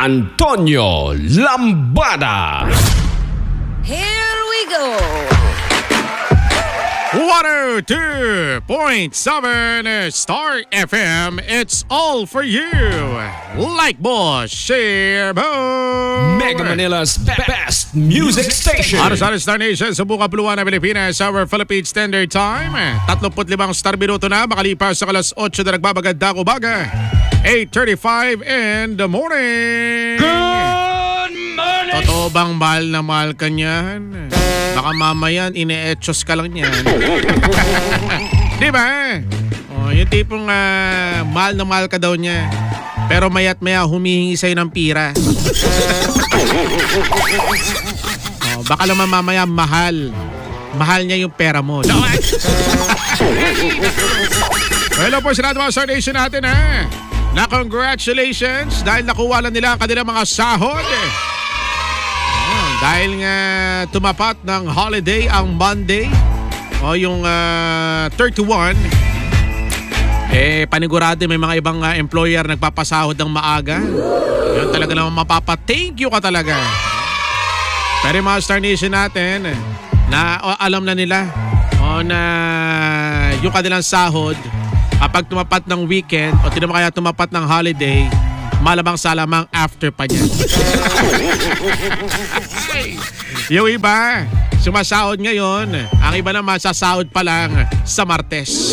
Antonio Lambada. Here we go! 102.7 Star FM. It's all for you. Like boss, share boom. Mega Manila's best music station. Para sa Star Nation sa buong kapuluan ng Pilipinas, our Philippine Standard Time. 35 star minuto na makalipas sa alas 8 na nagbabagandang umaga. 8:35 in the morning. Good morning. Totoo bang mahal na mahal ka niyan? Baka mamayan, ine-etchos ka lang niyan. Di ba? Oh, yung tipong mahal na mahal ka daw niya. Pero maya't maya humihingi sa'yo ng pira. Oh, baka naman mamaya mahal. Mahal niya yung pera mo. Hello po sa lahat mga Star Nation natin ha. Na congratulations dahil nakuha lang nila ang kanilang mga sahod. Dahil nga tumapat ng holiday ang Monday o yung 31, panigurado may mga ibang employer nagpapasahod ng maaga. Yun talaga naman mapapa-thank you ka talaga. Pero yung mga Star Nation natin na alam na nila na yung kanilang sahod kapag tumapat ng weekend o kaya tumapat ng holiday, malamang salamang after pa niya. Yung iba, sumasahod ngayon. Ang iba naman sasahod pa lang sa Martes.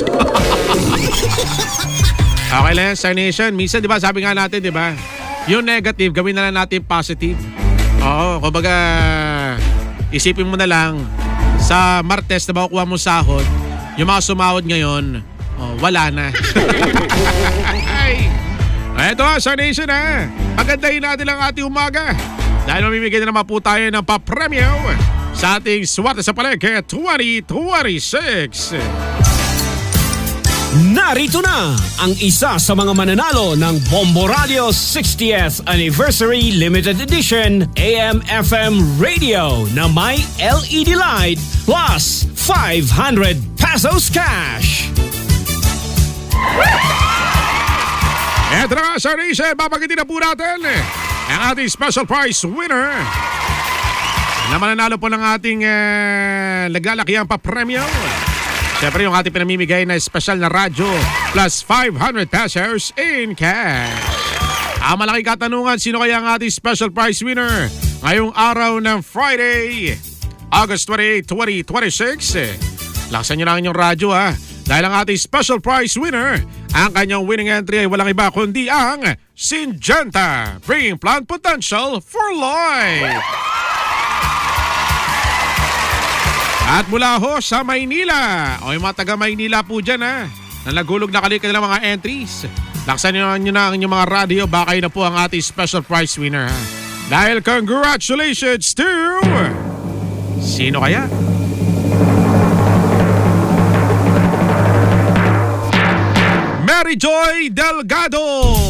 Okay lang, Star Nation. Minsan, di ba, sabi nga natin, di ba, yung negative, gawin na lang natin positive. Oo, kumbaga, isipin mo na lang, sa Martes na makukuha mo sahod, yung mga sumahod ngayon, wala na. Ito Star Nation ha. Pagandahin natin ang ating umaga. Dahil mamimigay na naman po tayo ng papremyo sa ating Swerte sa Palengke 2026. Narito na ang isa sa mga mananalo ng Bombo Radio 60th Anniversary Limited Edition AM/FM Radio na may LED light plus 500 pesos cash. Eto na Star Nation, babagitin na po natin ang ating special prize winner na mananalo po ng ating naglalakihang papremyo. Siyempre yung ating pinamimigay na special na radyo plus 500 pesos in cash. Ang malaking katanungan, sino kaya ang ating special prize winner ngayong araw ng Friday, August 28, 2026? Laksan nyo lang inyong radyo ha. Dahil ang ating special prize winner, ang kanyang winning entry ay walang iba kundi ang Syngenta, bringing plant potential for life. At mula ho sa Maynila, o yung mga taga Maynila po dyan ha, na nagulog na kalikan ng mga entries. Laksan nyo na ang inyong mga radio, baka yun na po ang ating special prize winner ha. Dahil congratulations to... Sino kaya? Mary Joy Delgado.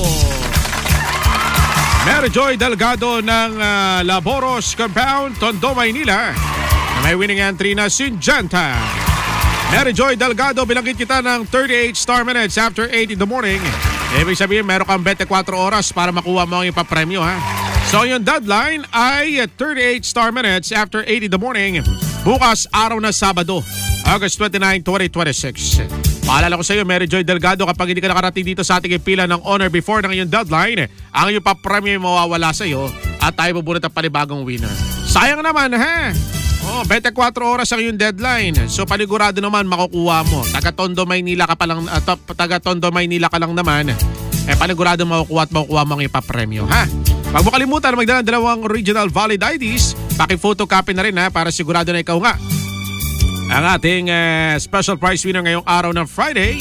Mary Joy Delgado ng Laboros Compound, Tondo, Maynila. May winning entry na Syngenta. Mary Joy Delgado, bilangin kita ng 38 star minutes after 8 in the morning. Ibig sabihin, meron kang 24 oras para makuha mo ang ipapremyo ha. So yung deadline ay 38 star minutes after 8 in the morning. Bukas, araw na Sabado, August 29, 2026. Paalala ko sa iyo, Mary Joy Delgado, kapag hindi ka nakarating dito sa ating pila ng honor before ng iyong deadline, ang iyong papremyo mawawala sa iyo at tayo bubunot ang panibagong winner. Sayang naman ha! 24 oras ang iyong deadline. So panigurado naman makukuha mo. Taga Tondo, Maynila ka pa lang naman. Panigurado makukuha at makukuha mo ang ipapremyo ha. Huwag mo kalimutan na magdala ng dalawang original valid IDs. Paki-photocopy na rin ha para sigurado na ikaw nga ang ating special prize winner ngayong araw ng Friday.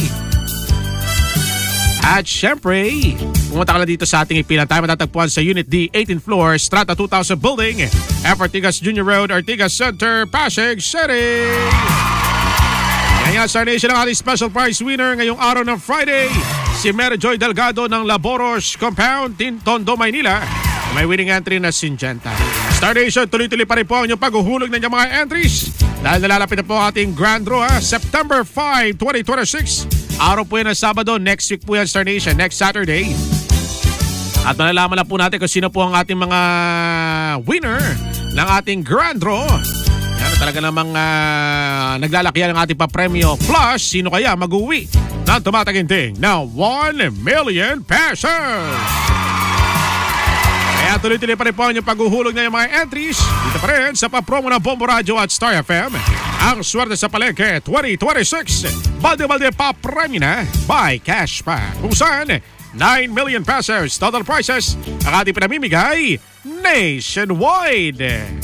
At syempre, pumunta ka na dito sa ating ipilan. Tayo matatagpuan sa Unit D, 18th floor, Strata 2000 Building, F. Ortigas Jr. Road, Ortigas Center, Pasig City. Yan Star Nation ang ating special prize winner ngayong araw ng Friday. Si Mary Joy Delgado ng Laboros Compound, Tondo, Maynila. May winning entry na Syngenta. Star Nation, tuloy-tuloy pa rin po ang inyong paghuhulog ng inyong mga entries. Dahil nalalapit na po ating Grand Draw September 5, 2026. Araw po yan ng Sabado. Next week po yan, Star Nation. Next Saturday. At malalaman na po natin kung sino po ang ating mga winner ng ating grand draw. Yan talaga namang naglalakihan ng ating papremyo. Plus, sino kaya mag-uwi ng tumataginting na 1 million pesos? Kaya tuloy-tuloy pa rin po yung paghuhulog na yung mga entries. Dito pa rin sa papromo ng Bombo Radio at Star FM. Ang swerte sa palengke 2026. Balde-balde pa premyo na by cash pa. Kung saan 9 million pesos total prizes ang ating pinamimigay nationwide.